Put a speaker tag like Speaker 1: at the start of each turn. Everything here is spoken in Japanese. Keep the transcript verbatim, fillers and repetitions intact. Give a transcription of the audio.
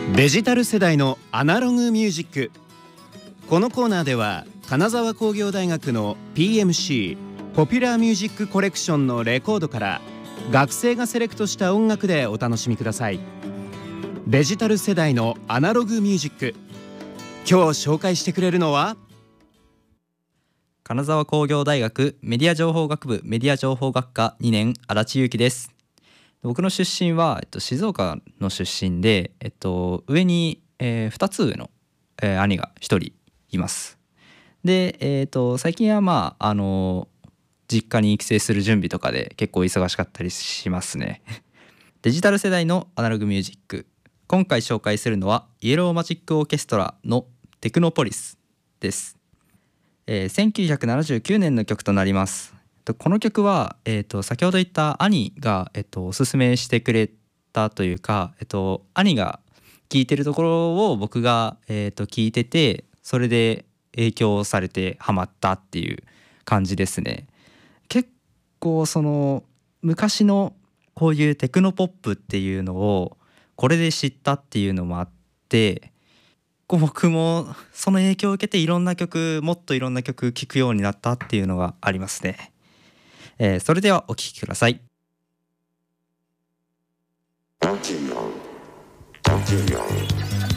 Speaker 1: デジタル世代のアナログミュージック。このコーナーでは金沢工業大学の ピーエムシー ポピュラーミュージックコレクションのレコードから学生がセレクトした音楽でお楽しみください。デジタル世代のアナログミュージック、今日紹介してくれるのは
Speaker 2: 金沢工業大学メディア情報学部メディア情報学科にねん足立裕樹です。僕の出身は、えっと、静岡の出身で、えっと、上に、えー、ふたつ上の、えー、兄がひとりいます。で、えー、と最近はまああの実家に帰省する準備とかで結構忙しかったりしますね。デジタル世代のアナログミュージック、今回紹介するのはイエローマジックオーケストラのテクノポリスです。えー、せんきゅうひゃくななじゅうきゅうねんの曲となります。この曲は、えー、と先ほど言った兄が、えー、とおすすめしてくれたというか、えー、と兄が聴いてるところを僕が、えー、と聴いてて、それで影響されてハマったっていう感じですね。結構その昔のこういうテクノポップっていうのをこれで知ったっていうのもあって、僕もその影響を受けていろんな曲、もっといろんな曲聴くようになったっていうのがありますね。えー、それではお聴きください。
Speaker 3: Don't you know? Don't you know?